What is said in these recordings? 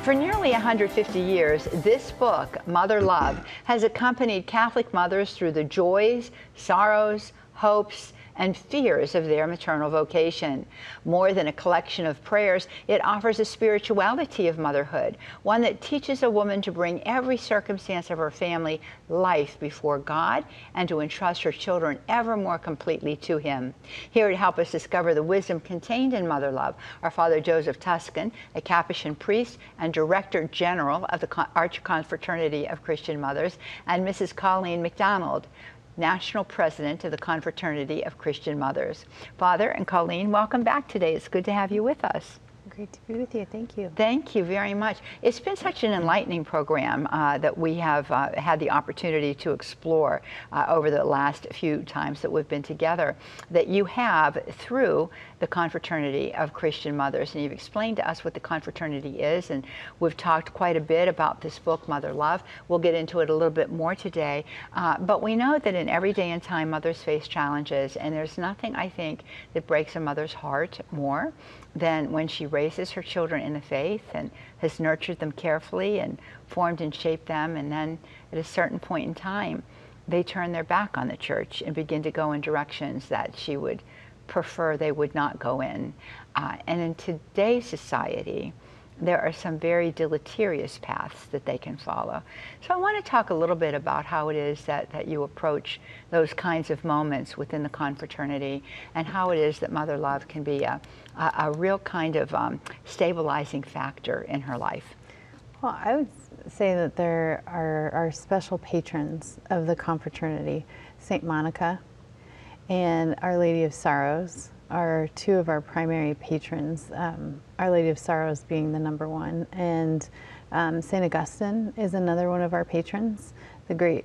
For nearly 150 years, this book, Mother Love, has accompanied Catholic mothers through the joys, sorrows, hopes, and fears of their maternal vocation. More than a collection of prayers, it offers a spirituality of motherhood, one that teaches a woman to bring every circumstance of her family life before God and to entrust her children ever more completely to Him. Here to help us discover the wisdom contained in Mother Love are Father Joseph Tuscan, a Capuchin priest and Director General of the Archconfraternity of Christian Mothers, and Mrs. Colleen McDonald, National President of the Confraternity of Christian Mothers. Father and Colleen, welcome back today. It's good to have you with us. Great to be with you. Thank you. Thank you very much. It's been such an enlightening program that we have had the opportunity to explore over the last few times that we've been together, that you have through the Confraternity of Christian Mothers. And you've explained to us what the confraternity is, and we've talked quite a bit about this book, Mother Love. We'll get into it a little bit more today. But we know that in every day and time, mothers face challenges, and there's nothing, I think, that breaks a mother's heart more than when she raises her children in the faith and has nurtured them carefully and formed and shaped them, and then at a certain point in time they turn their back on the church and begin to go in directions that she would prefer they would not go in. And in today's society, there are some very deleterious paths that they can follow. So I want to talk a little bit about how it is that you approach those kinds of moments within the confraternity, and how it is that Mother Love can be a real kind of stabilizing factor in her life. Well, I would say that there are special patrons of the confraternity. St. Monica and Our Lady of Sorrows are two of our primary patrons, Our Lady of Sorrows being the number one, and St. Augustine is another one of our patrons, the great,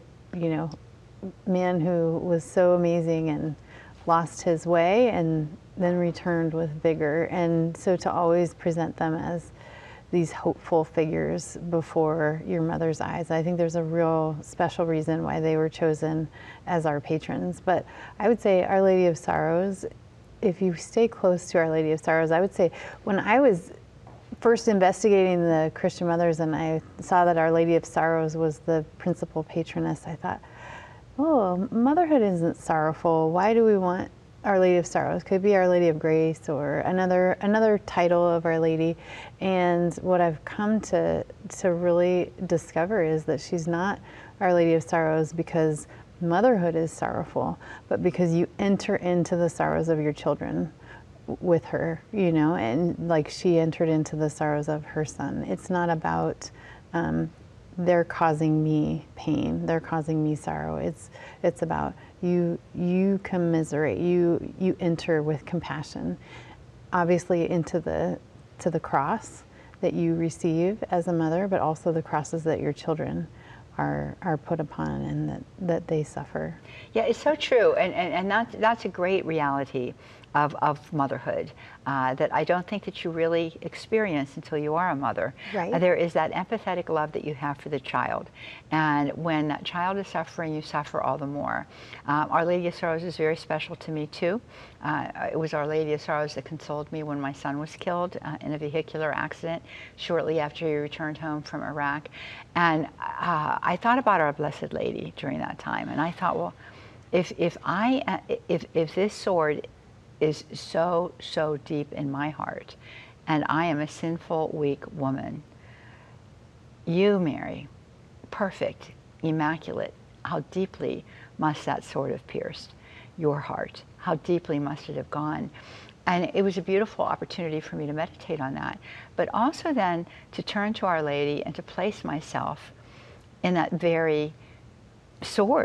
man who was so amazing and lost his way and then returned with vigor. And so to always present them as these hopeful figures before your mother's eyes, I think there's a real special reason why they were chosen as our patrons. But I would say Our Lady of Sorrows, if you stay close to Our Lady of Sorrows, I would say when I was first investigating the Christian Mothers and I saw that Our Lady of Sorrows was the principal patroness, I thought, oh, motherhood isn't sorrowful. Why do we want Our Lady of Sorrows? Could be Our Lady of Grace or another title of Our Lady. And what I've come to really discover is that she's not Our Lady of Sorrows because motherhood is sorrowful, but because you enter into the sorrows of your children with her, and like she entered into the sorrows of her son. It's not about they're causing me pain, they're causing me sorrow. It's about you commiserate, you enter with compassion, obviously into the cross that you receive as a mother, but also the crosses that your children are put upon and that they suffer. Yeah, it's so true, and that's a great reality of motherhood that I don't think that you really experience until you are a mother. Right. There is that empathetic love that you have for the child, and when that child is suffering, you suffer all the more. Our Lady of Sorrows is very special to me too. It was Our Lady of Sorrows that consoled me when my son was killed in a vehicular accident shortly after he returned home from Iraq. And I thought about Our Blessed Lady during that time, and I thought, well, if this sword is so deep in my heart, and I am a sinful, weak woman, you, Mary, perfect, immaculate, how deeply must that sword have pierced your heart? How deeply must it have gone? And it was a beautiful opportunity for me to meditate on that, but also then to turn to Our Lady and to place myself in that very sword